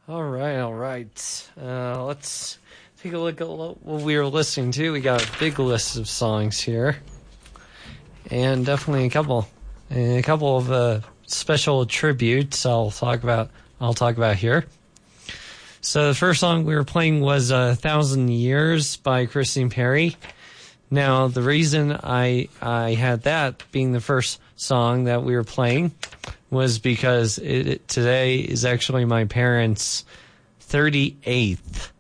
All right. Let's take a look at what we were listening to. We got a big list of songs here, and definitely a couple of special tributes I'll talk about here. So the first song we were playing was "1,000 Years" by Christine Perry. Now, the reason I had that being the first song that we were playing was because today is actually my parents' 38th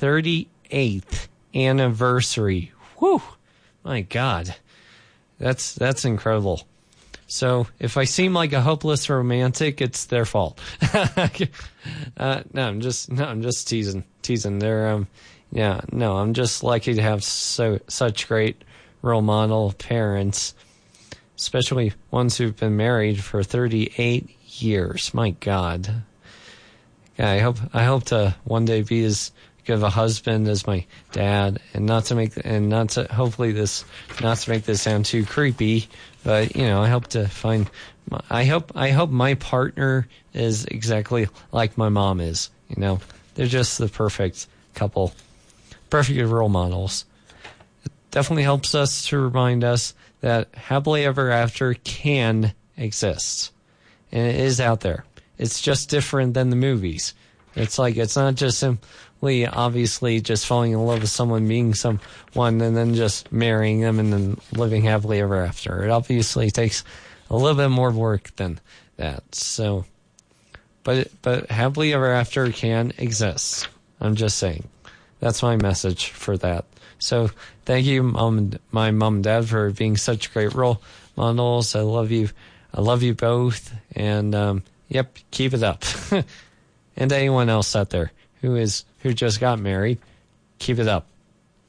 anniversary. Whew! My God, that's incredible. So if I seem like a hopeless romantic, it's their fault. No, I'm just teasing. They're I'm just lucky to have such great role model parents, especially ones who've been married for 38 years. My God. Yeah, I hope to one day be as good of a husband as my dad, and not to make this sound too creepy, but I hope to find I hope my partner is exactly like my mom is. They're just the perfect couple, perfect role models. It definitely helps us to remind us that happily ever after can exist, and it is out there. It's just different than the movies. It's not just simply obviously just falling in love with someone, being someone, and then just marrying them and then living happily ever after. It obviously takes a little bit more work than that. So, but happily ever after can exist. I'm just saying. That's my message for that. So thank you, my mom and dad, for being such great role models. I love you both, and keep it up. And anyone else out there who just got married, keep it up.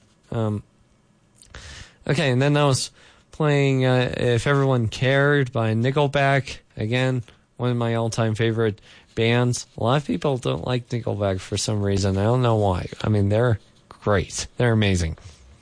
Okay, and then I was playing "If Everyone Cared" by Nickelback. Again, one of my all-time favorite bands. A lot of people don't like Nickelback for some reason. I don't know why. I mean, they're great. They're amazing.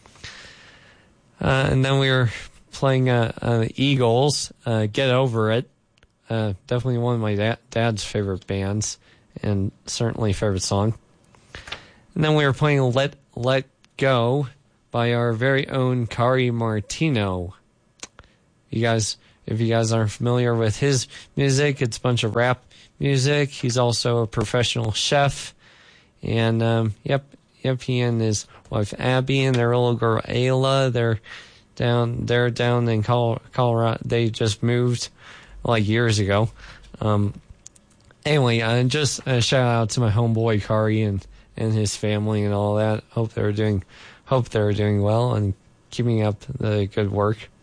And then we were playing Eagles, "Get Over It." Definitely one of my dad's favorite bands, and certainly favorite song. And then we were playing Let Go by our very own Kari Martino. If you guys aren't familiar with his music, it's a bunch of rap music. He's also a professional chef. And, he and his wife Abby and their little girl Ayla, they're down in Colorado. They just moved years ago. Anyway, just a shout out to my homeboy Kari and his family and all that. Hope they're doing well and keeping up the good work.